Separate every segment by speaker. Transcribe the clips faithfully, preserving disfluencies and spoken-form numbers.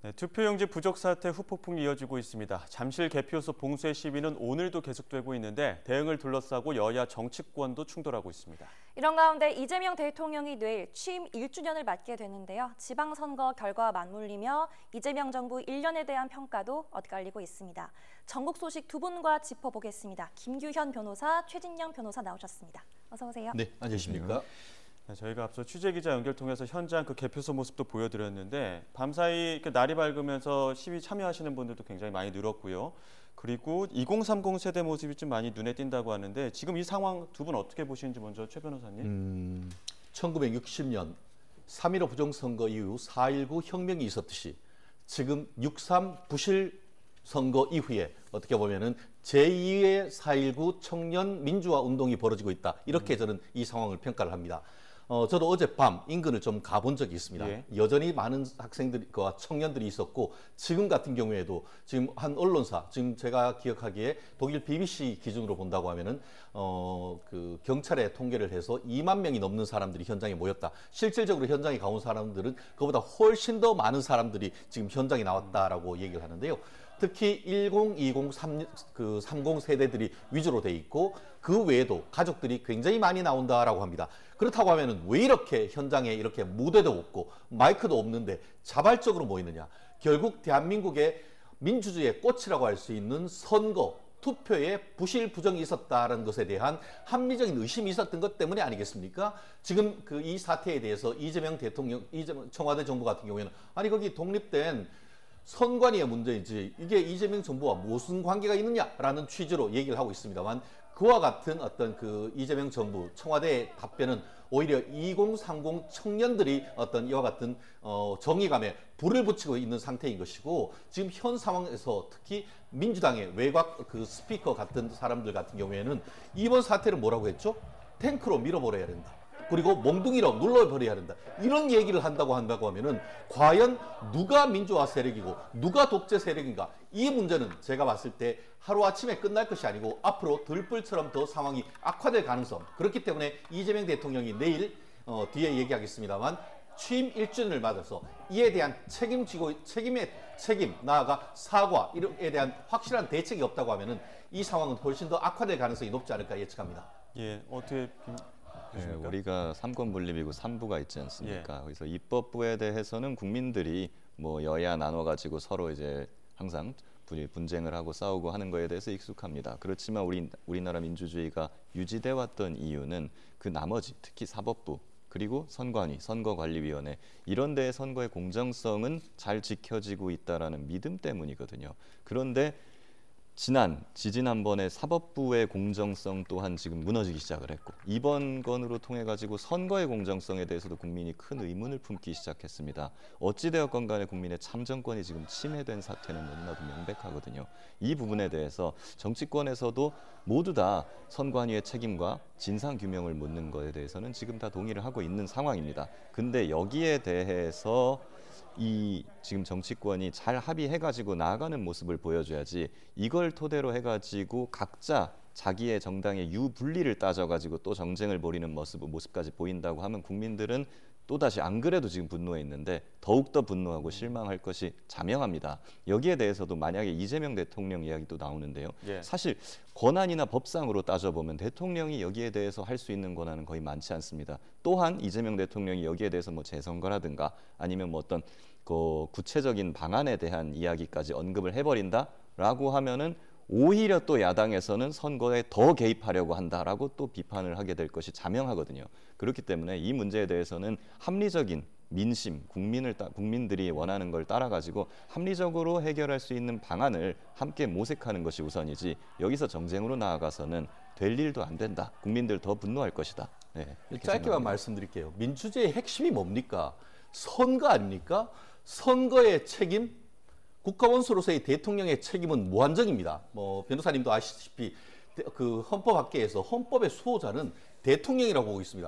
Speaker 1: 네, 투표용지 부족 사태 후폭풍이 이어지고 있습니다. 잠실 개표소 봉쇄 시위는 오늘도 계속되고 있는데 대응을 둘러싸고 여야 정치권도 충돌하고 있습니다.
Speaker 2: 이런 가운데 이재명 대통령이 내일 취임 일 주년을 맞게 되는데요. 지방선거 결과와 맞물리며 이재명 정부 일 년에 대한 평가도 엇갈리고 있습니다. 전국 소식 두 분과 짚어보겠습니다. 김규현 변호사, 최진영 변호사 나오셨습니다. 어서 오세요.
Speaker 3: 네, 안녕하십니까?
Speaker 1: 네, 저희가 앞서 취재기자 연결 통해서 현장 그 개표소 모습도 보여드렸는데 밤사이 그 날이 밝으면서 시위 참여하시는 분들도 굉장히 많이 늘었고요. 그리고 이공삼공 세대 모습이 좀 많이 눈에 띈다고 하는데 지금 이 상황 두 분 어떻게 보시는지 먼저 최 변호사님.
Speaker 3: 음, 천구백육십 년 삼 일오 부정선거 이후 사 일구 혁명이 있었듯이 지금 육삼 부실 선거 이후에 어떻게 보면은 제이의 사 일구 청년 민주화 운동이 벌어지고 있다. 이렇게 저는 이 상황을 평가를 합니다. 어, 저도 어젯밤 인근을 좀 가본 적이 있습니다. 예. 여전히 많은 학생들과 청년들이 있었고 지금 같은 경우에도 지금 한 언론사, 지금 제가 기억하기에 독일 비비씨 기준으로 본다고 하면은 어, 그 경찰에 통계를 해서 이만 명이 넘는 사람들이 현장에 모였다. 실질적으로 현장에 가온 사람들은 그보다 훨씬 더 많은 사람들이 지금 현장에 나왔다라고 얘기를 하는데요. 특히 일공이공, 삼, 그 삼공 세대들이 위주로 돼 있고 그 외에도 가족들이 굉장히 많이 나온다라고 합니다. 그렇다고 하면은 왜 이렇게 현장에 이렇게 무대도 없고 마이크도 없는데 자발적으로 모이느냐? 결국 대한민국의 민주주의의 꽃이라고 할 수 있는 선거, 투표에 부실 부정이 있었다는 것에 대한 합리적인 의심이 있었던 것 때문에 아니겠습니까? 지금 그 이 사태에 대해서 이재명 대통령, 이재명 청와대 정부 같은 경우에는 아니 거기 독립된 선관위의 문제이지 이게 이재명 정부와 무슨 관계가 있느냐라는 취지로 얘기를 하고 있습니다만 그와 같은 어떤 그 이재명 정부 청와대의 답변은 오히려 이공삼공 청년들이 어떤 이와 같은 어 정의감에 불을 붙이고 있는 상태인 것이고 지금 현 상황에서 특히 민주당의 외곽 그 스피커 같은 사람들 같은 경우에는 이번 사태를 뭐라고 했죠? 탱크로 밀어버려야 된다. 그리고 몽둥이로 눌러버려야 된다. 이런 얘기를 한다고 한다고 하면은 과연 누가 민주화 세력이고 누가 독재 세력인가? 이 문제는 제가 봤을 때 하루아침에 끝날 것이 아니고 앞으로 들불처럼 더 상황이 악화될 가능성. 그렇기 때문에 이재명 대통령이 내일 어, 뒤에 얘기하겠습니다만 취임 일 주년을 맞아서 이에 대한 책임지고 책임의 책임 나아가 사과 이에 대한 확실한 대책이 없다고 하면은 이 상황은 훨씬 더 악화될 가능성이 높지 않을까 예측합니다.
Speaker 1: 예, 어떻게
Speaker 4: 네, 우리가 삼권 분립이고 삼부가 있지 않습니까? 예. 그래서 입법부에 대해서는 국민들이 뭐 여야 나눠가지고 서로 이제 항상 분쟁을 하고 싸우고 하는 거에 대해서 익숙합니다. 그렇지만 우리 우리나라 민주주의가 유지돼 왔던 이유는 그 나머지 특히 사법부 그리고 선관위, 선거관리위원회 이런 데의 선거의 공정성은 잘 지켜지고 있다라는 믿음 때문이거든요. 그런데 지난, 지지난번에 사법부의 공정성 또한 지금 무너지기 시작을 했고 이번 건으로 통해 가지고 선거의 공정성에 대해서도 국민이 큰 의문을 품기 시작했습니다. 어찌되었건 간에 국민의 참정권이 지금 침해된 사태는 너무나도 명백하거든요. 이 부분에 대해서 정치권에서도 모두 다 선관위의 책임과 진상규명을 묻는 것에 대해서는 지금 다 동의를 하고 있는 상황입니다. 근데 여기에 대해서 이 지금 정치권이 잘 합의해가지고 나아가는 모습을 보여줘야지 이걸 토대로 해가지고 각자 자기의 정당의 유분리를 따져가지고 또 정쟁을 벌이는 모습, 모습까지 보인다고 하면 국민들은 또다시 안 그래도 지금 분노해 있는데 더욱더 분노하고 실망할 것이 자명합니다. 여기에 대해서도 만약에 이재명 대통령 이야기도 나오는데요. 예. 사실 권한이나 법상으로 따져보면 대통령이 여기에 대해서 할 수 있는 권한은 거의 많지 않습니다. 또한 이재명 대통령이 여기에 대해서 뭐 재선거라든가 아니면 뭐 어떤 그 구체적인 방안에 대한 이야기까지 언급을 해버린다라고 하면은 오히려 또 야당에서는 선거에 더 개입하려고 한다라고 또 비판을 하게 될 것이 자명하거든요. 그렇기 때문에 이 문제에 대해서는 합리적인 민심, 국민을 따, 국민들이 원하는 걸 따라가지고 합리적으로 해결할 수 있는 방안을 함께 모색하는 것이 우선이지 여기서 정쟁으로 나아가서는 될 일도 안 된다. 국민들 더 분노할 것이다. 네,
Speaker 3: 짧게만
Speaker 4: 생각합니다.
Speaker 3: 말씀드릴게요. 민주주의의 핵심이 뭡니까? 선거 아닙니까? 선거의 책임? 국가원수로서의 대통령의 책임은 무한정입니다. 뭐 변호사님도 아시다시피 그 헌법학계에서 헌법의 수호자는 대통령이라고 보고 있습니다.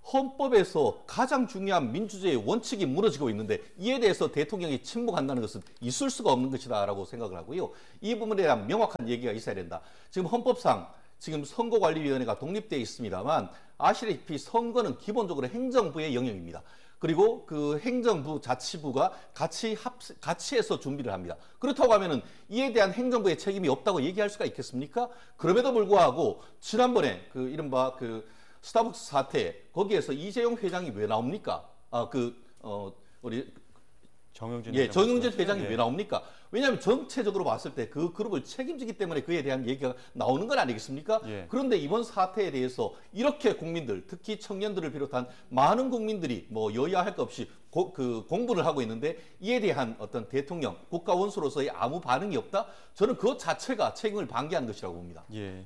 Speaker 3: 헌법에서 가장 중요한 민주주의의 원칙이 무너지고 있는데 이에 대해서 대통령이 침묵한다는 것은 있을 수가 없는 것이다라고 생각을 하고요. 이 부분에 대한 명확한 얘기가 있어야 된다. 지금 헌법상 지금 선거관리위원회가 독립되어 있습니다만 아시다시피 선거는 기본적으로 행정부의 영역입니다. 그리고 그 행정부, 자치부가 같이 합 같이 해서 준비를 합니다. 그렇다고 하면은 이에 대한 행정부의 책임이 없다고 얘기할 수가 있겠습니까? 그럼에도 불구하고 지난번에 그 이른바 그 스타벅스 사태 거기에서 이재용 회장이 왜 나옵니까? 아 그 어 우리
Speaker 1: 정영진
Speaker 3: 예, 정영진 회장이
Speaker 1: 예.
Speaker 3: 왜 나옵니까? 왜냐하면 전체적으로 봤을 때 그 그룹을 책임지기 때문에 그에 대한 얘기가 나오는 건 아니겠습니까?
Speaker 1: 예.
Speaker 3: 그런데 이번 사태에 대해서 이렇게 국민들, 특히 청년들을 비롯한 많은 국민들이 뭐 여야 할 것 없이 고, 그 공부를 하고 있는데 이에 대한 어떤 대통령, 국가 원수로서의 아무 반응이 없다? 저는 그 자체가 책임을 방기하는 것이라고 봅니다.
Speaker 1: 예.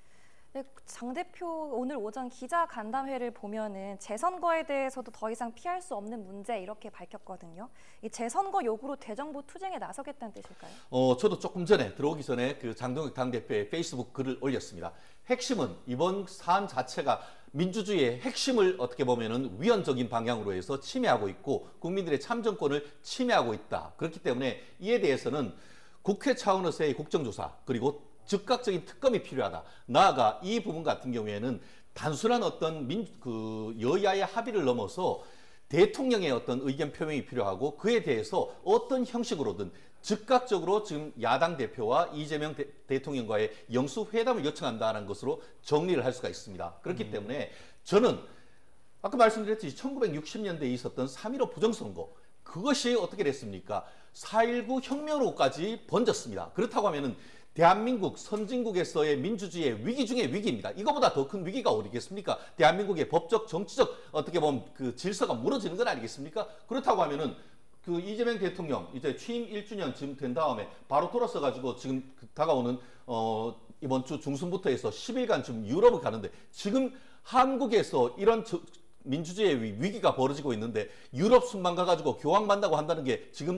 Speaker 2: 네, 장 대표 오늘 오전 기자 간담회를 보면은 재선거에 대해서도 더 이상 피할 수 없는 문제 이렇게 밝혔거든요. 이 재선거 요구로 대정부 투쟁에 나서겠다는 뜻일까요?
Speaker 3: 어, 저도 조금 전에 들어오기 전에 그 장동혁 당대표의 페이스북 글을 올렸습니다. 핵심은 이번 사안 자체가 민주주의의 핵심을 어떻게 보면은 위헌적인 방향으로 해서 침해하고 있고 국민들의 참정권을 침해하고 있다. 그렇기 때문에 이에 대해서는 국회 차원에서의 국정조사 그리고 즉각적인 특검이 필요하다. 나아가 이 부분 같은 경우에는 단순한 어떤 민, 그 여야의 합의를 넘어서 대통령의 어떤 의견 표명이 필요하고 그에 대해서 어떤 형식으로든 즉각적으로 지금 야당 대표와 이재명 대, 대통령과의 영수회담을 요청한다는 것으로 정리를 할 수가 있습니다. 그렇기 음. 때문에 저는 아까 말씀드렸듯이 천구백육십 년대에 있었던 삼 일오 부정선거 그것이 어떻게 됐습니까? 사 일구 혁명으로까지 번졌습니다. 그렇다고 하면은 대한민국 선진국에서의 민주주의의 위기 중의 위기입니다. 이거보다 더 큰 위기가 어디겠습니까? 대한민국의 법적, 정치적 어떻게 보면 그 질서가 무너지는 건 아니겠습니까? 그렇다고 하면은 그 이재명 대통령 이제 취임 일 주년 지금 된 다음에 바로 돌아서 가지고 지금 다가오는 어 이번 주 중순부터 해서 십 일간 지금 유럽을 가는데 지금 한국에서 이런 저, 민주주의의 위기가 벌어지고 있는데 유럽 순방 가가지고 교황만다고 한다는 게 지금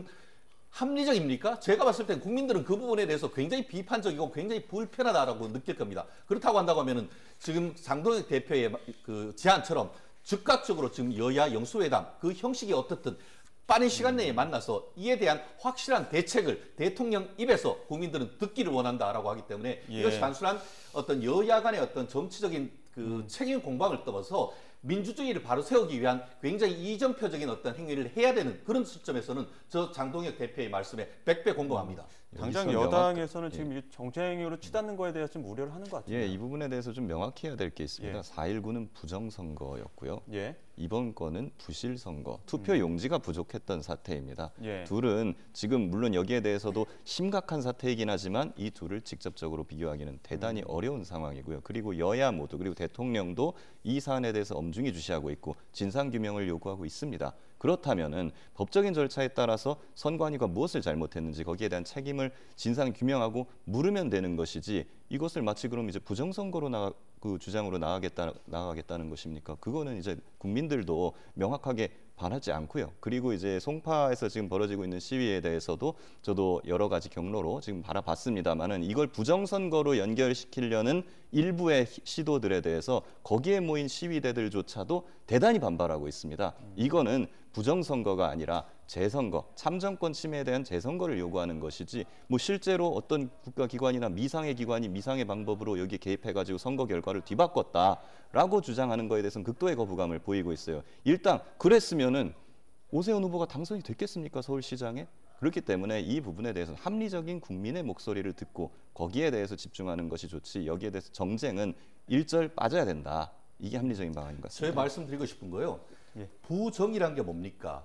Speaker 3: 합리적입니까? 제가 봤을 땐 국민들은 그 부분에 대해서 굉장히 비판적이고 굉장히 불편하다라고 느낄 겁니다. 그렇다고 한다고 하면은 지금 장동혁 대표의 그 제안처럼 즉각적으로 지금 여야 영수회담 그 형식이 어떻든 빠른 시간 내에 만나서 이에 대한 확실한 대책을 대통령 입에서 국민들은 듣기를 원한다라고 하기 때문에 예. 이것이 단순한 어떤 여야 간의 어떤 정치적인 그 음. 책임 공방을 떠나서 민주주의를 바로 세우기 위한 굉장히 이정표적인 어떤 행위를 해야 되는 그런 시점에서는 저 장동혁 대표의 말씀에 백 배 공감합니다.
Speaker 1: 당장 여당에서는 지금 예. 정쟁으로 치닫는 거에 대해서 좀 우려를 하는 것 같아요.
Speaker 4: 예, 이 부분에 대해서 좀 명확히 해야 될 게 있습니다. 예. 사 일구는 부정선거였고요. 예. 이번 건은 부실선거, 투표 용지가 부족했던 사태입니다. 예. 둘은 지금 물론 여기에 대해서도 심각한 사태이긴 하지만 이 둘을 직접적으로 비교하기는 대단히 음. 어려운 상황이고요. 그리고 여야 모두 그리고 대통령도 이 사안에 대해서 엄중히 주시하고 있고 진상규명을 요구하고 있습니다. 그렇다면은 법적인 절차에 따라서 선관위가 무엇을 잘못했는지 거기에 대한 책임을 진상 규명하고 물으면 되는 것이지 이것을 마치 그럼 이제 부정선거로 나가 그 주장으로 나가겠다 나가겠다는 것입니까? 그거는 이제 국민들도 명확하게 반하지 않고요. 그리고 이제 송파에서 지금 벌어지고 있는 시위에 대해서도 저도 여러 가지 경로로 지금 바라봤습니다만은 이걸 부정선거로 연결시키려는 일부의 시도들에 대해서 거기에 모인 시위대들조차도 대단히 반발하고 있습니다. 이거는 부정선거가 아니라 재선거, 참정권 침해에 대한 재선거를 요구하는 것이지 뭐 실제로 어떤 국가기관이나 미상의 기관이 미상의 방법으로 여기 개입해가지고 선거 결과를 뒤바꿨다라고 주장하는 거에 대해서는 극도의 거부감을 보이고 있어요. 일단 그랬으면은 오세훈 후보가 당선이 됐겠습니까? 서울시장에? 그렇기 때문에 이 부분에 대해서는 합리적인 국민의 목소리를 듣고 거기에 대해서 집중하는 것이 좋지 여기에 대해서 정쟁은 일절 빠져야 된다. 이게 합리적인 방안인 것 같습니다.
Speaker 3: 제가 말씀드리고 싶은 거요. 예. 부정이란 게 뭡니까?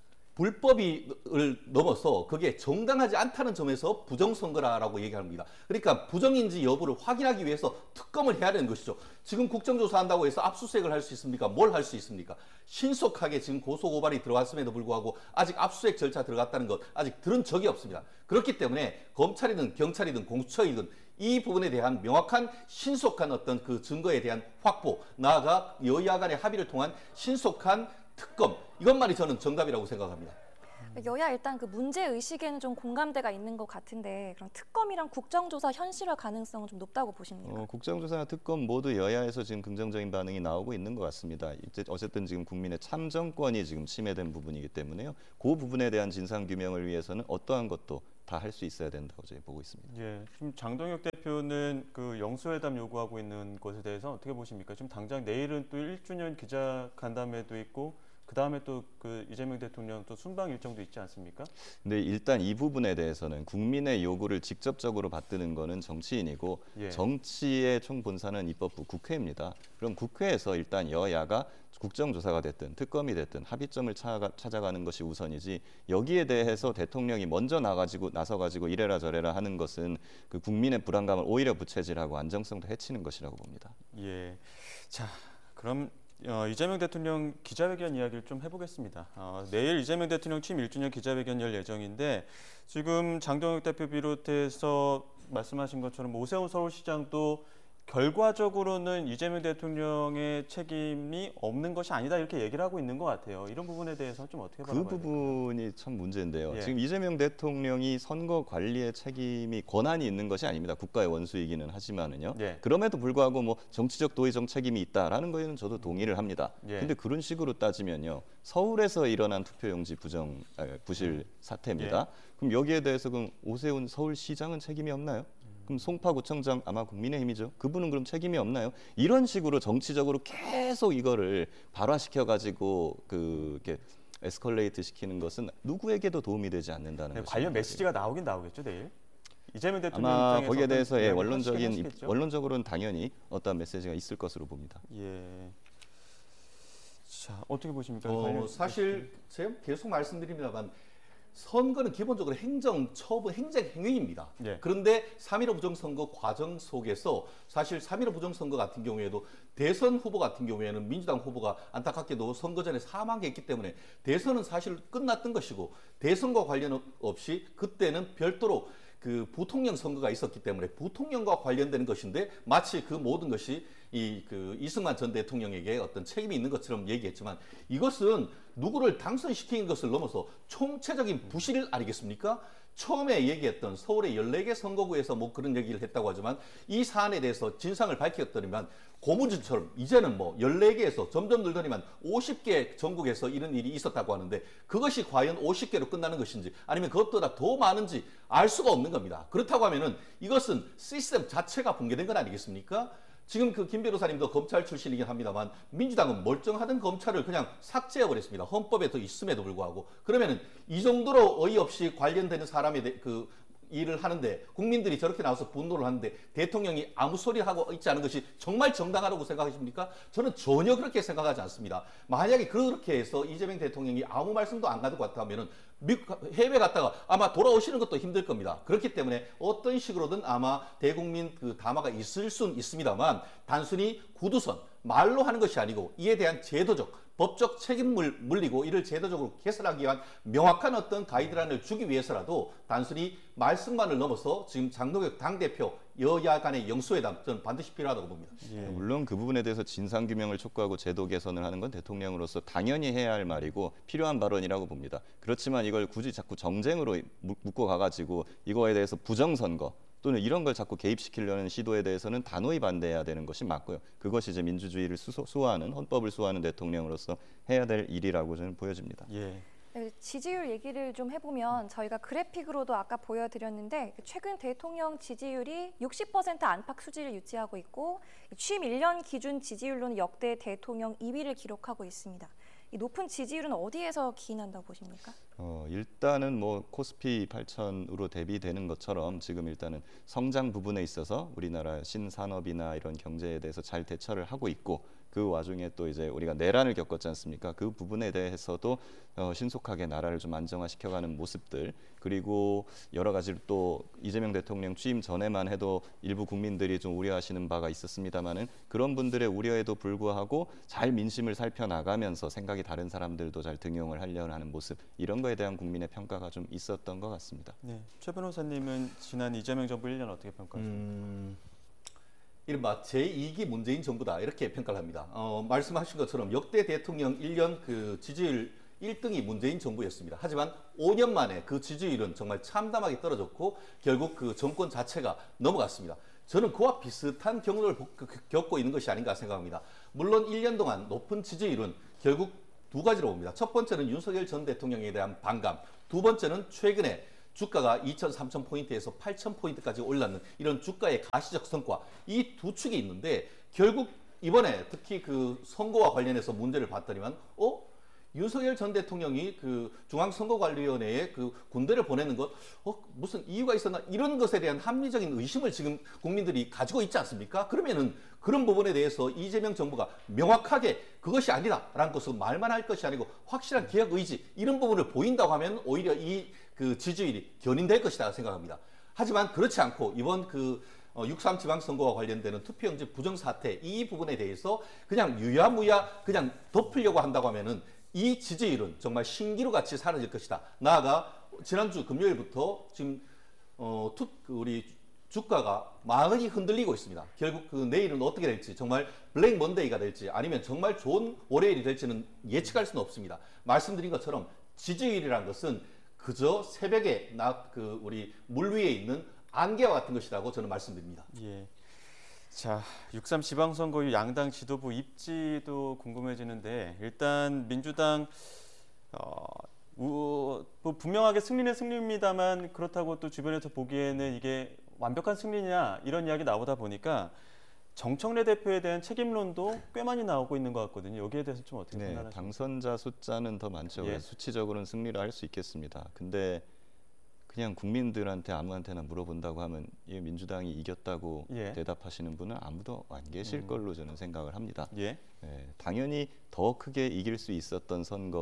Speaker 3: 불법을 넘어서 그게 정당하지 않다는 점에서 부정선거라고 얘기합니다. 그러니까 부정인지 여부를 확인하기 위해서 특검을 해야 되는 것이죠. 지금 국정조사한다고 해서 압수수색을 할 수 있습니까? 뭘 할 수 있습니까? 신속하게 지금 고소고발이 들어갔음에도 불구하고 아직 압수수색 절차 들어갔다는 것 아직 들은 적이 없습니다. 그렇기 때문에 검찰이든 경찰이든 공수처이든 이 부분에 대한 명확한 신속한 어떤 그 증거에 대한 확보, 나아가 여야 간의 합의를 통한 신속한 특검, 이것만이 저는 정답이라고 생각합니다.
Speaker 2: 여야 일단 그 문제 의식에는 좀 공감대가 있는 것 같은데 그럼 특검이랑 국정조사 현실화 가능성은 좀 높다고 보십니까?
Speaker 4: 어, 국정조사나 특검 모두 여야에서 지금 긍정적인 반응이 나오고 있는 것 같습니다. 이제 어쨌든 지금 국민의 참정권이 지금 침해된 부분이기 때문에요. 그 부분에 대한 진상 규명을 위해서는 어떠한 것도 다 할 수 있어야 된다고 저희 보고 있습니다.
Speaker 1: 예, 지금 장동혁 대표는 그 영수회담 요구하고 있는 것에 대해서 어떻게 보십니까? 지금 당장 내일은 또 일 주년 기자 간담회도 있고 그 다음에 또 그 이재명 대통령 또 순방 일정도 있지 않습니까?
Speaker 4: 근데 일단 이 부분에 대해서는 국민의 요구를 직접적으로 받드는 거는 정치인이고
Speaker 1: 예.
Speaker 4: 정치의 총본사는 입법부 국회입니다. 그럼 국회에서 일단 여야가 국정조사가 됐든 특검이 됐든 합의점을 찾아가, 찾아가는 것이 우선이지 여기에 대해서 대통령이 먼저 나가지고 나서가지고 이래라 저래라 하는 것은 그 국민의 불안감을 오히려 부채질하고 안정성도 해치는 것이라고 봅니다.
Speaker 1: 예. 자, 그럼 어, 이재명 대통령 기자회견 이야기를 좀 해보겠습니다. 어, 내일 이재명 대통령 취임 일 주년 기자회견 열 예정인데 지금 장동혁 대표 비롯해서 말씀하신 것처럼 오세훈 서울시장도 결과적으로는 이재명 대통령의 책임이 없는 것이 아니다 이렇게 얘기를 하고 있는 것 같아요. 이런 부분에 대해서 좀 어떻게 바라봐야
Speaker 4: 그 부분이 참 문제인데요.
Speaker 1: 예.
Speaker 4: 지금 이재명 대통령이 선거 관리의 책임이 권한이 있는 것이 아닙니다. 국가의 원수이기는 하지만은요.
Speaker 1: 예.
Speaker 4: 그럼에도 불구하고 뭐 정치적 도의적 책임이 있다라는 거에는 저도 동의를 합니다.
Speaker 1: 예.
Speaker 4: 근데 그런 식으로 따지면요. 서울에서 일어난 투표용지 부정 아, 부실 사태입니다.
Speaker 1: 예.
Speaker 4: 그럼 여기에 대해서 그럼 오세훈 서울시장은 책임이 없나요? 그럼 송파구청장 아마 국민의힘이죠. 그분은 그럼 책임이 없나요? 이런 식으로 정치적으로 계속 이거를 발화시켜가지고 그 이렇게 에스컬레이트 시키는 것은 누구에게도 도움이 되지 않는다는
Speaker 1: 네,
Speaker 4: 것입니다.
Speaker 1: 관련 메시지가 나오긴 나오겠죠 내일. 이재명 대통령
Speaker 4: 아마
Speaker 1: 입장에서
Speaker 4: 거기에 대해서 예,
Speaker 1: 어떤
Speaker 4: 원론적인
Speaker 1: 이야기를
Speaker 4: 입-
Speaker 1: 하시겠죠?
Speaker 4: 원론적으로는 당연히 어떤 메시지가 있을 것으로 봅니다.
Speaker 1: 예. 자 어떻게 보십니까?
Speaker 3: 어,
Speaker 1: 관련
Speaker 3: 사실 제가 계속 말씀드립니다만 선거는 기본적으로 행정, 처분, 행정 행위입니다.
Speaker 1: 예.
Speaker 3: 그런데 삼 일오 부정선거 과정 속에서 사실 삼 일오 부정선거 같은 경우에도 대선 후보 같은 경우에는 민주당 후보가 안타깝게도 선거 전에 사망했기 때문에 대선은 사실 끝났던 것이고 대선과 관련 없이 그때는 별도로 그 부통령 선거가 있었기 때문에 부통령과 관련되는 것인데 마치 그 모든 것이 이 그 이승만 전 대통령에게 어떤 책임이 있는 것처럼 얘기했지만 이것은 누구를 당선시키는 것을 넘어서 총체적인 부실 아니겠습니까? 처음에 얘기했던 서울의 열네 개 선거구에서 뭐 그런 얘기를 했다고 하지만 이 사안에 대해서 진상을 밝혔더니만 고무줄처럼 이제는 뭐 열네 개에서 점점 늘더니만 오십 개 전국에서 이런 일이 있었다고 하는데 그것이 과연 오십 개로 끝나는 것인지 아니면 그것보다 더 많은지 알 수가 없는 겁니다. 그렇다고 하면은 이것은 시스템 자체가 붕괴된 건 아니겠습니까? 지금 그 김 변호사님도 검찰 출신이긴 합니다만 민주당은 멀쩡하던 검찰을 그냥 삭제해버렸습니다. 헌법에 더 있음에도 불구하고. 그러면은 이 정도로 어이없이 관련되는 사람에 대, 그 일을 하는데 국민들이 저렇게 나와서 분노를 하는데 대통령이 아무 소리 하고 있지 않은 것이 정말 정당하다고 생각하십니까? 저는 전혀 그렇게 생각하지 않습니다. 만약에 그렇게 해서 이재명 대통령이 아무 말씀도 안 가지고 왔다면은 해외 갔다가 아마 돌아오시는 것도 힘들 겁니다. 그렇기 때문에 어떤 식으로든 아마 대국민 그 담화가 있을 수는 있습니다만 단순히 구두선 말로 하는 것이 아니고 이에 대한 제도적 법적 책임을 물리고 이를 제도적으로 개선하기 위한 명확한 어떤 가이드라인을 주기 위해서라도 단순히 말씀만을 넘어서 지금 장동혁 당대표 여야 간의 영수회담 저는 반드시 필요하다고 봅니다.
Speaker 1: 예.
Speaker 4: 물론 그 부분에 대해서 진상규명을 촉구하고 제도 개선을 하는 건 대통령으로서 당연히 해야 할 말이고 필요한 발언이라고 봅니다. 그렇지만 이걸 굳이 자꾸 정쟁으로 묶어 가가지고 이거에 대해서 부정선거 또는 이런 걸 자꾸 개입시키려는 시도에 대해서는 단호히 반대해야 되는 것이 맞고요. 그것이 이제 민주주의를 수소, 수호하는 헌법을 수호하는 대통령으로서 해야 될 일이라고 저는 보여집니다.
Speaker 1: 예.
Speaker 2: 네, 지지율 얘기를 좀 해보면 저희가 그래픽으로도 아까 보여드렸는데 최근 대통령 지지율이 육십 퍼센트 안팎 수지를 유지하고 있고 취임 일 년 기준 지지율로는 역대 대통령 이 위를 기록하고 있습니다. 이 높은 지지율은 어디에서 기인한다고 보십니까?
Speaker 4: 어, 일단은 뭐 코스피 팔천으로 대비되는 것처럼 지금 일단은 성장 부분에 있어서 우리나라 신산업이나 이런 경제에 대해서 잘 대처를 하고 있고 그 와중에 또 이제 우리가 내란을 겪었지 않습니까? 그 부분에 대해서도 어, 신속하게 나라를 좀 안정화시켜가는 모습들 그리고 여러 가지로 또 이재명 대통령 취임 전에만 해도 일부 국민들이 좀 우려하시는 바가 있었습니다만은 그런 분들의 우려에도 불구하고 잘 민심을 살펴나가면서 생각이 다른 사람들도 잘 등용을 하려는 하는 모습 이런 거에 대한 국민의 평가가 좀 있었던 것 같습니다.
Speaker 1: 네. 최 변호사님은 지난 이재명 정부 일 년 어떻게 평가하십니까?
Speaker 3: 음, 이른바 제이 기 문재인 정부다 이렇게 평가를 합니다. 어, 말씀하신 것처럼 역대 대통령 일 년 그 지지율 일 등이 문재인 정부였습니다. 하지만 오 년 만에 그 지지율은 정말 참담하게 떨어졌고 결국 그 정권 자체가 넘어갔습니다. 저는 그와 비슷한 경우를 겪고 있는 것이 아닌가 생각합니다. 물론 일 년 동안 높은 지지율은 결국 두 가지로 봅니다. 첫 번째는 윤석열 전 대통령에 대한 반감, 두 번째는 최근에 주가가 이천, 삼천 포인트에서 팔천 포인트까지 올랐는 이런 주가의 가시적 성과 이 두 축이 있는데 결국 이번에 특히 그 선거와 관련해서 문제를 봤더니만 어? 윤석열 전 대통령이 그 중앙선거관리위원회에 그 군대를 보내는 것, 어, 무슨 이유가 있었나 이런 것에 대한 합리적인 의심을 지금 국민들이 가지고 있지 않습니까? 그러면은 그런 부분에 대해서 이재명 정부가 명확하게 그것이 아니다라는 것을 말만 할 것이 아니고 확실한 개혁 의지 이런 부분을 보인다고 하면 오히려 이 그 지지율이 견인될 것이다 생각합니다. 하지만 그렇지 않고 이번 그 육삼 지방선거와 관련되는 투표용지 부정사태 이 부분에 대해서 그냥 유야무야 그냥 덮으려고 한다고 하면은 이 지지율은 정말 신기루 같이 사라질 것이다. 나아가 지난주 금요일부터 지금 어, 투, 우리 주가가 많이 흔들리고 있습니다. 결국 그 내일은 어떻게 될지 정말 블랙 먼데이가 될지 아니면 정말 좋은 월요일이 될지는 예측할 수는 없습니다. 말씀드린 것처럼 지지율이란 것은 그저 새벽에 나 그 우리 물 위에 있는 안개와 같은 것이라고 저는 말씀드립니다.
Speaker 1: 예. 자, 육삼 지방선거 이후 양당 지도부 입지도 궁금해지는데 일단 민주당 어, 우, 뭐 분명하게 승리는 승리입니다만 그렇다고 또 주변에서 보기에는 이게 완벽한 승리냐 이런 이야기 나오다 보니까 정청래 대표에 대한 책임론도 꽤 많이 나오고 있는 것 같거든요. 여기에 대해서 좀 어떻게
Speaker 4: 네,
Speaker 1: 생각하십니까?
Speaker 4: 당선자 숫자는 더 많죠.
Speaker 1: 예.
Speaker 4: 수치적으로는 승리를 할 수 있겠습니다. 근데 그냥 국민들한테 아무한테나 물어본다고 하면 이 민주당이 이겼다고
Speaker 1: 예.
Speaker 4: 대답하시는 분은 아무도 안 계실
Speaker 1: 음.
Speaker 4: 걸로 저는 생각을 합니다.
Speaker 1: 예.
Speaker 4: 예, 당연히 더 크게 이길 수 있었던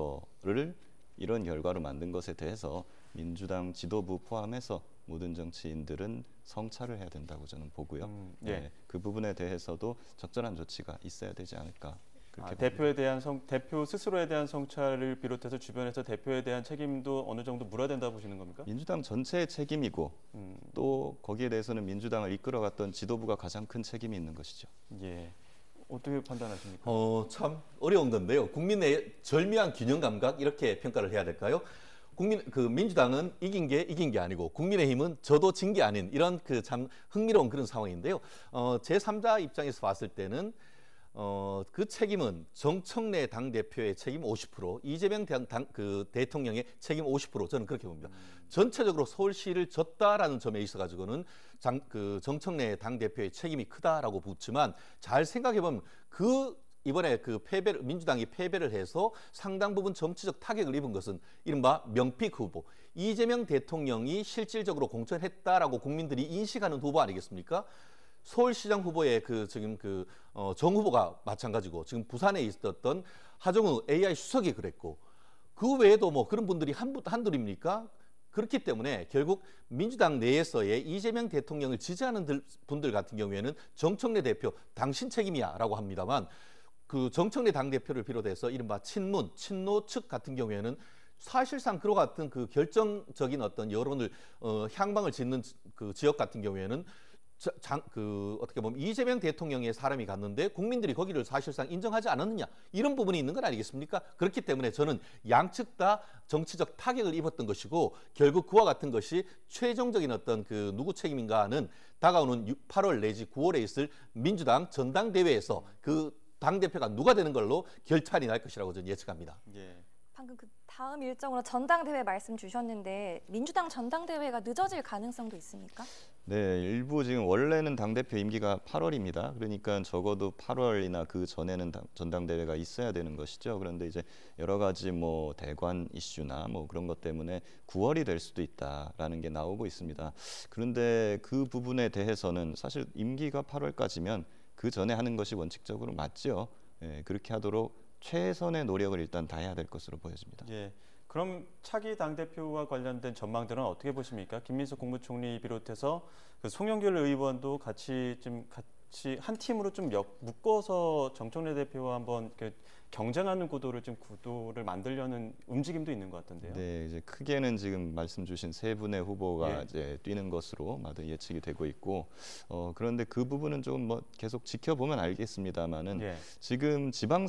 Speaker 4: 선거를 이런 결과로 만든 것에 대해서 민주당 지도부 포함해서 모든 정치인들은 성찰을 해야 된다고 저는 보고요.
Speaker 1: 음, 예.
Speaker 4: 예, 그 부분에 대해서도 적절한 조치가 있어야 되지 않을까. 그렇게
Speaker 1: 아, 대표에 대한 성, 대표 스스로에 대한 성찰을 비롯해서 주변에서 대표에 대한 책임도 어느 정도 물어야 된다고 보시는 겁니까?
Speaker 4: 민주당 전체의 책임이고
Speaker 1: 음,
Speaker 4: 또 거기에 대해서는 민주당을 이끌어갔던 지도부가 가장 큰 책임이 있는 것이죠.
Speaker 1: 예. 어떻게 판단하십니까?
Speaker 3: 어, 참 어려운 건데요. 국민의 절묘한 균형 감각 이렇게 평가를 해야 될까요? 국민 그 민주당은 이긴 게 이긴 게 아니고 국민의힘은 저도 진 게 아닌 이런 그 참 흥미로운 그런 상황인데요. 어, 제삼자 입장에서 봤을 때는 어, 그 책임은 정청래 당 대표의 책임 오십 퍼센트, 이재명 당, 당, 그 대통령의 책임 오십 퍼센트 저는 그렇게 봅니다. 음. 전체적으로 서울시를 졌다라는 점에 있어 가지고는 장, 그 정청래 당 대표의 책임이 크다라고 붙지만 잘 생각해 보면 그 이번에 그 패배를 민주당이 패배를 해서 상당 부분 정치적 타격을 입은 것은 이른바 명픽 후보 이재명 대통령이 실질적으로 공천했다라고 국민들이 인식하는 후보 아니겠습니까? 서울시장 후보의 그 지금 그 어, 정 후보가 마찬가지고 지금 부산에 있었던 하정우 에이아이 수석이 그랬고 그 외에도 뭐 그런 분들이 한 한둘입니까? 그렇기 때문에 결국 민주당 내에서의 이재명 대통령을 지지하는 분들 같은 경우에는 정청래 대표 당신 책임이야라고 합니다만 그 정청래 당대표를 비롯해서 이른바 친문, 친노 측 같은 경우에는 사실상 그와 같은 그 결정적인 어떤 여론을 어, 향방을 짓는 그 지역 같은 경우에는 자, 장, 그 어떻게 보면 이재명 대통령의 사람이 갔는데 국민들이 거기를 사실상 인정하지 않았느냐 이런 부분이 있는 건 아니겠습니까? 그렇기 때문에 저는 양측 다 정치적 타격을 입었던 것이고 결국 그와 같은 것이 최종적인 어떤 그 누구 책임인가는 다가오는 팔월 내지 구월에 있을 민주당 전당대회에서 그 당대표가 누가 되는 걸로 결판이 날 것이라고 저는 예측합니다.
Speaker 1: 예.
Speaker 2: 방금 그 다음 일정으로 전당대회 말씀 주셨는데 민주당 전당대회가 늦어질 가능성도 있습니까?
Speaker 4: 네, 일부 지금 원래는 당대표 임기가 팔월입니다. 그러니까 적어도 팔월이나 그 전에는 당, 전당대회가 있어야 되는 것이죠. 그런데 이제 여러 가지 뭐 대관 이슈나 뭐 그런 것 때문에 구월이 될 수도 있다라는 게 나오고 있습니다. 그런데 그 부분에 대해서는 사실 임기가 팔월까지면 그 전에 하는 것이 원칙적으로 맞죠. 예, 그렇게 하도록 최선의 노력을 일단 다해야 될 것으로 보여집니다.
Speaker 1: 예. 그럼 차기 당대표와 관련된 전망들은 어떻게 보십니까? 김민석 국무총리 비롯해서 그 송영길 의원도 같이 좀 같이 한 팀으로 좀 엮, 묶어서 정청래 대표와 한번 그 경쟁하는 구도를 좀 구도를 만들려는 움직임도 있는 것 같던데요.
Speaker 4: 네, 이제 크게는 지금 말씀 주신 세 분의 후보가
Speaker 1: 예.
Speaker 4: 이제 뛰는 것으로 마저 예측이 되고 있고, 어, 그런데 그 부분은 좀 뭐 계속 지켜보면 알겠습니다만은
Speaker 1: 예.
Speaker 4: 지금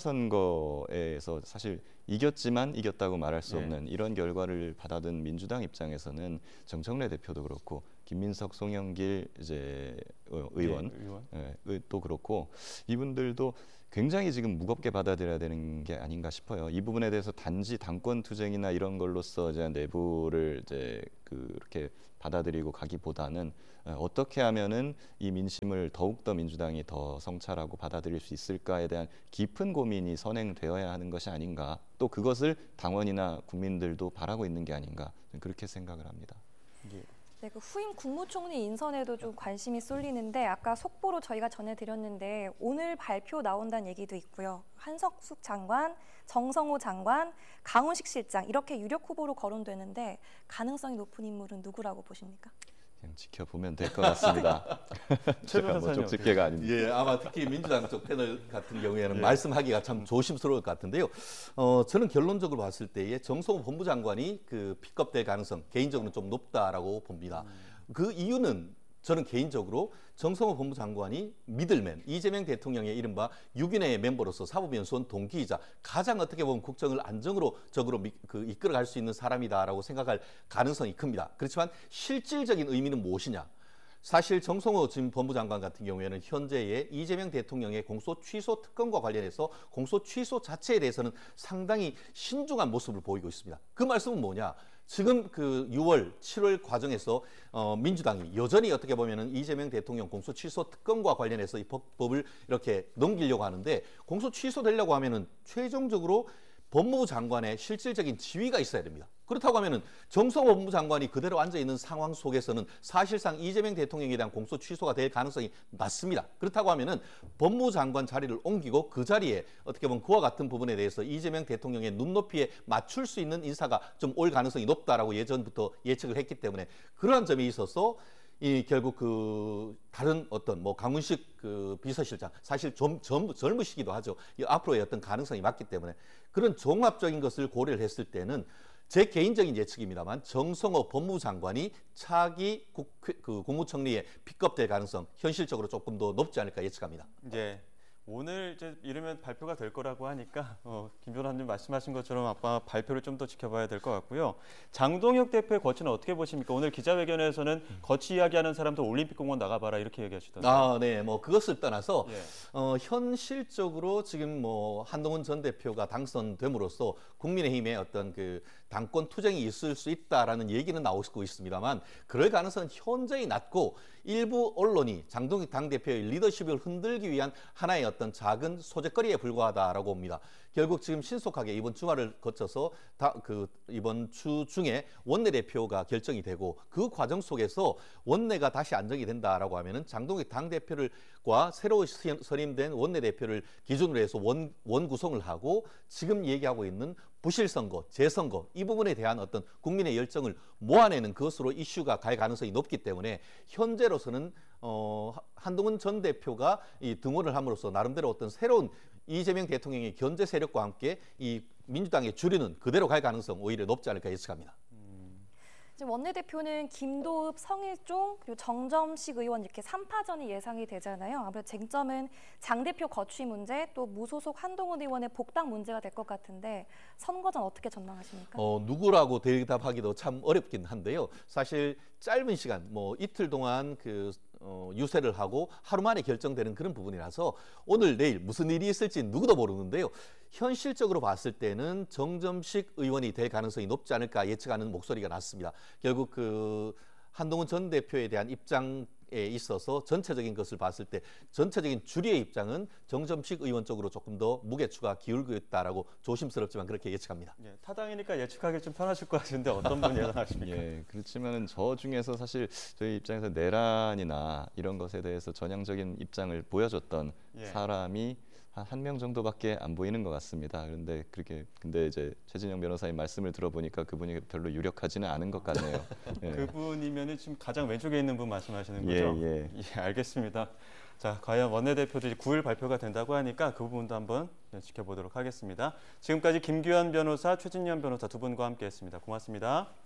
Speaker 4: 지방선거에서 사실 이겼지만 이겼다고 말할 수
Speaker 1: 예.
Speaker 4: 없는 이런 결과를 받아든 민주당 입장에서는 정청래 대표도 그렇고 김민석, 송영길 이제 의원,
Speaker 1: 예, 의원.
Speaker 4: 예, 또 그렇고 이분들도 굉장히 지금 무겁게 받아들여야 되는 게 아닌가 싶어요. 이 부분에 대해서 단지 당권 투쟁이나 이런 걸로써 이제 내부를 이제 그렇게 받아들이고 가기보다는 어떻게 하면은 이 민심을 더욱더 민주당이 더 성찰하고 받아들일 수 있을까에 대한 깊은 고민이 선행되어야 하는 것이 아닌가. 또 그것을 당원이나 국민들도 바라고 있는 게 아닌가. 그렇게 생각을 합니다.
Speaker 1: 예.
Speaker 2: 네, 그 후임 국무총리 인선에도 좀 관심이 쏠리는데 아까 속보로 저희가 전해드렸는데 오늘 발표 나온다는 얘기도 있고요. 한석숙 장관, 정성호 장관, 강훈식 실장 이렇게 유력 후보로 거론되는데 가능성이 높은 인물은 누구라고 보십니까?
Speaker 4: 그냥 지켜보면 될 것 같습니다. 제가 뭐 쪽집게가 아닙니다.
Speaker 3: 예, 아마 특히 민주당 쪽 패널 같은 경우에는
Speaker 1: 예.
Speaker 3: 말씀하기가 참 조심스러울 것 같은데요. 어, 저는 결론적으로 봤을 때에 정성호 법무장관이 그 픽업될 가능성 개인적으로는 좀 높다라고 봅니다. 음. 그 이유는 저는 개인적으로 정성호 법무장관이 미들맨, 이재명 대통령의 이른바 육인의 멤버로서 사법연수원 동기이자 가장 어떻게 보면 국정을 안정으로 적으로 미, 그 이끌어갈 수 있는 사람이다라고 생각할 가능성이 큽니다. 그렇지만 실질적인 의미는 무엇이냐? 사실 정성호 지금 법무장관 같은 경우에는 현재의 이재명 대통령의 공소 취소 특검과 관련해서 공소 취소 자체에 대해서는 상당히 신중한 모습을 보이고 있습니다. 그 말씀은 뭐냐? 지금 그 유월, 칠월 과정에서 어, 민주당이 여전히 어떻게 보면은 이재명 대통령 공소 취소 특검과 관련해서 이 법, 법을 이렇게 넘기려고 하는데 공소 취소되려고 하면은 최종적으로 법무부 장관의 실질적인 지위가 있어야 됩니다. 그렇다고 하면은 정성호 법무부 장관이 그대로 앉아 있는 상황 속에서는 사실상 이재명 대통령에 대한 공소 취소가 될 가능성이 낮습니다. 그렇다고 하면은 법무부 장관 자리를 옮기고 그 자리에 어떻게 보면 그와 같은 부분에 대해서 이재명 대통령의 눈높이에 맞출 수 있는 인사가 좀 올 가능성이 높다라고 예전부터 예측을 했기 때문에 그러한 점에 있어서 이 결국 그 다른 어떤 뭐 강훈식 그 비서실장 사실 좀, 좀 젊으시기도 하죠. 이 앞으로의 어떤 가능성이 많기 때문에 그런 종합적인 것을 고려를 했을 때는 제 개인적인 예측입니다만 정성호 법무부 장관이 차기 국, 그 국무총리에 픽업될 가능성 현실적으로 조금 더 높지 않을까 예측합니다.
Speaker 1: 네. 오늘 이제 이르면 발표가 될 거라고 하니까 어, 김 변호사님 말씀하신 것처럼 아마 발표를 좀 더 지켜봐야 될 것 같고요. 장동혁 대표의 거취는 어떻게 보십니까? 오늘 기자회견에서는 거취 이야기하는 사람도 올림픽공원 나가봐라 이렇게 얘기하시던데.
Speaker 3: 아, 네, 뭐 그것을 떠나서
Speaker 1: 예.
Speaker 3: 어, 현실적으로 지금 뭐 한동훈 전 대표가 당선됨으로써 국민의힘의 어떤 그 당권 투쟁이 있을 수 있다라는 얘기는 나오고 있습니다만 그럴 가능성은 현저히 낮고 일부 언론이 장동혁 당대표의 리더십을 흔들기 위한 하나의 어떤 작은 소재거리에 불과하다라고 봅니다. 결국 지금 신속하게 이번 주말을 거쳐서 다 그 이번 주 중에 원내대표가 결정이 되고 그 과정 속에서 원내가 다시 안정이 된다라고 하면은 장동혁 당대표를과 새로 선임된 원내대표를 기준으로 해서 원, 원 구성을 하고 지금 얘기하고 있는 부실선거, 재선거 이 부분에 대한 어떤 국민의 열정을 모아내는 것으로 이슈가 갈 가능성이 높기 때문에 현재로서는 어, 한동훈 전 대표가 이 등원을 함으로써 나름대로 어떤 새로운 이재명 대통령의 견제 세력과 함께 이 민주당의 주류는 그대로 갈 가능성 오히려 높지 않을까 예측합니다.
Speaker 2: 지금 원내대표는 김도읍, 성일종, 그리고 정점식 의원 이렇게 삼 파전이 예상이 되잖아요. 아무래도 쟁점은 장 대표 거취 문제, 또 무소속 한동훈 의원의 복당 문제가 될 것 같은데 선거전 어떻게 전망하십니까?
Speaker 3: 어, 누구라고 대답하기도 참 어렵긴 한데요. 사실 짧은 시간, 뭐 이틀 동안 그 어, 유세를 하고 하루 만에 결정되는 그런 부분이라서 오늘 내일 무슨 일이 있을지 누구도 모르는데요. 현실적으로 봤을 때는 정점식 의원이 될 가능성이 높지 않을까 예측하는 목소리가 났습니다. 결국 그 한동훈 전 대표에 대한 입장에 있어서 전체적인 것을 봤을 때 전체적인 주류의 입장은 정점식 의원 쪽으로 조금 더 무게추가 기울고 있다라고 조심스럽지만 그렇게 예측합니다.
Speaker 1: 예, 타당이니까 예측하기 좀 편하실 것 같은데 어떤 분 예상하십니까?
Speaker 4: 예, 그렇지만은 저 중에서 사실 저희 입장에서 내란이나 이런 것에 대해서 전향적인 입장을 보여줬던
Speaker 1: 예.
Speaker 4: 사람이 한 명 정도밖에 안 보이는 것 같습니다. 그런데 그렇게 근데 이제 최진영 변호사님 말씀을 들어보니까 그분이 별로 유력하지는 않은 것 같네요. 예.
Speaker 1: 그분이면은 지금 가장 왼쪽에 있는 분 말씀하시는
Speaker 4: 예,
Speaker 1: 거죠?
Speaker 4: 예.
Speaker 1: 예, 알겠습니다. 자, 과연 원내대표들이 구 일 발표가 된다고 하니까 그 부분도 한번 지켜보도록 하겠습니다. 지금까지 김규환 변호사, 최진영 변호사 두 분과 함께했습니다. 고맙습니다.